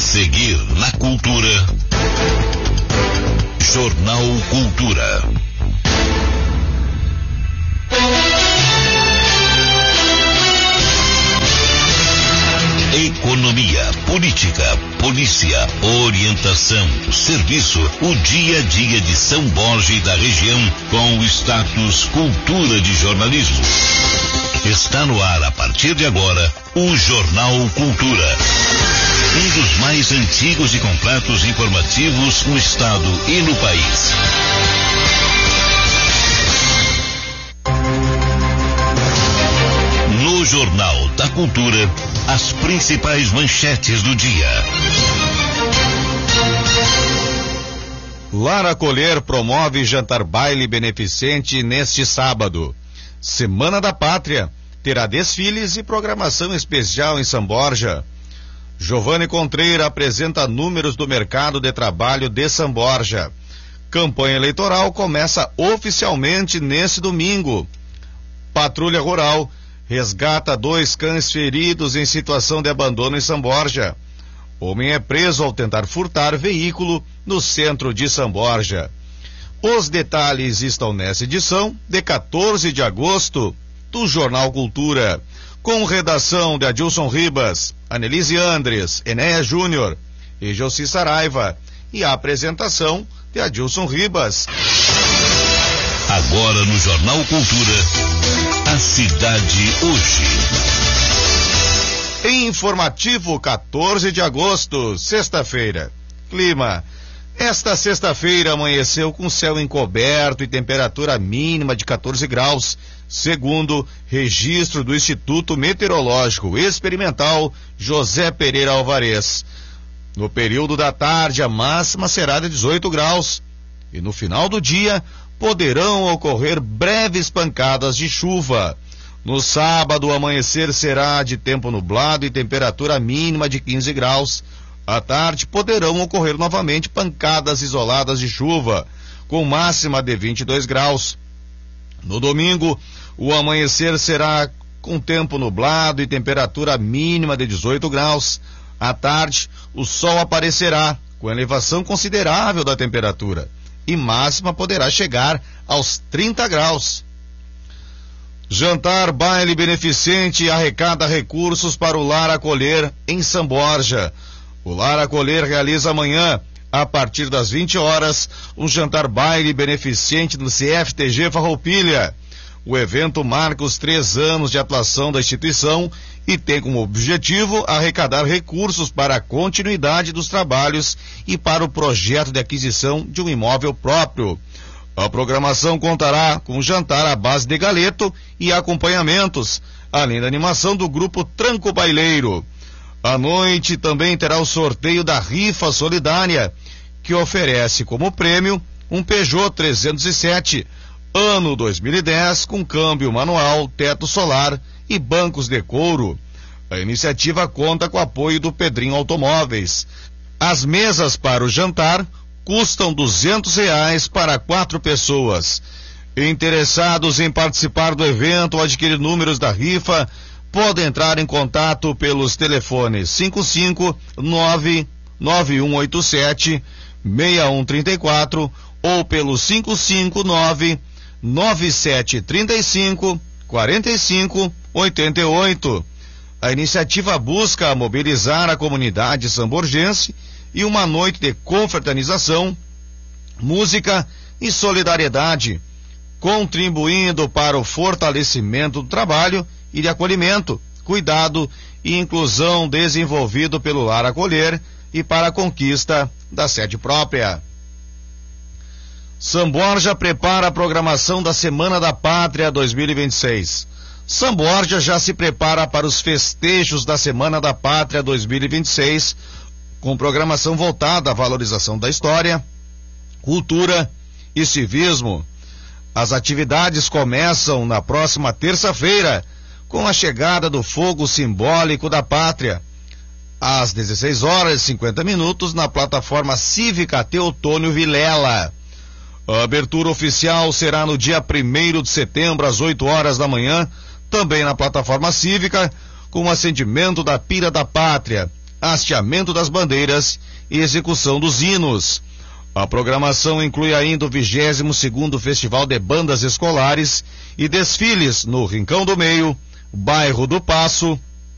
seguir na cultura. Jornal Cultura. Economia, política, polícia, orientação, serviço, o dia a dia de São Borja e da região com o status Cultura de Jornalismo. Está no ar a partir de agora o Jornal Cultura. Um dos mais antigos e completos informativos no estado e no país. No Jornal da Cultura, as principais manchetes do dia. Lara Colher promove jantar baile beneficente neste sábado. Semana da Pátria terá desfiles e programação especial em São Borja. Giovanni Contreira apresenta números do mercado de trabalho de São Borja. Campanha eleitoral começa oficialmente nesse domingo. Patrulha Rural resgata 2 cães feridos em situação de abandono em São Borja. Homem é preso ao tentar furtar veículo no centro de São Borja. Os detalhes estão nessa edição de 14 de agosto do Jornal Cultura, com redação de Adilson Ribas, Anelise Andres, Enéia Júnior e Joci Saraiva, e a apresentação de Adilson Ribas. Agora no Jornal Cultura, a cidade hoje. Informativo 14 de agosto, sexta-feira. Clima. Esta sexta-feira amanheceu com céu encoberto e temperatura mínima de 14 graus, segundo registro do Instituto Meteorológico Experimental José Pereira Alvarez. No período da tarde, a máxima será de 18 graus e no final do dia poderão ocorrer breves pancadas de chuva. No sábado, o amanhecer será de tempo nublado e temperatura mínima de 15 graus. À tarde, poderão ocorrer novamente pancadas isoladas de chuva, com máxima de 22 graus. No domingo, o amanhecer será com tempo nublado e temperatura mínima de 18 graus. À tarde, o sol aparecerá, com elevação considerável da temperatura, e máxima poderá chegar aos 30 graus. Jantar baile beneficente arrecada recursos para o Lar Acolher em São Borja. O Lar Acolher realiza amanhã, a partir das 20 horas, um jantar baile beneficente no CFTG Farroupilha. O evento marca os 3 anos de atuação da instituição e tem como objetivo arrecadar recursos para a continuidade dos trabalhos e para o projeto de aquisição de um imóvel próprio. A programação contará com um jantar à base de galeto e acompanhamentos, além da animação do grupo Tranco Baileiro. À noite também terá o sorteio da rifa solidária, que oferece como prêmio um Peugeot 307, ano 2010, com câmbio manual, teto solar e bancos de couro. A iniciativa conta com o apoio do Pedrinho Automóveis. As mesas para o jantar custam R$200 para 4 pessoas. Interessados em participar do evento ou adquirir números da rifa, podem entrar em contato pelos telefones 559-9187-6134 ou pelo 559-9735-4588. A iniciativa busca mobilizar a comunidade samborgense e uma noite de confraternização, música e solidariedade, contribuindo para o fortalecimento do trabalho e de acolhimento, cuidado e inclusão desenvolvido pelo Lar Acolher e para a conquista da sede própria. São Borja prepara a programação da Semana da Pátria 2026. São Borja já se prepara para os festejos da Semana da Pátria 2026, com programação voltada à valorização da história, cultura e civismo. As atividades começam na próxima terça-feira, com a chegada do fogo simbólico da pátria, às 16h50 na plataforma cívica Teotônio Vilela. A abertura oficial será no dia 1º de setembro, às 8 horas da manhã, também na plataforma cívica, com o acendimento da Pira da Pátria, hasteamento das bandeiras e execução dos hinos. A programação inclui ainda o 22º Festival de Bandas Escolares e desfiles no Rincão do Meio, Bairro do Paço,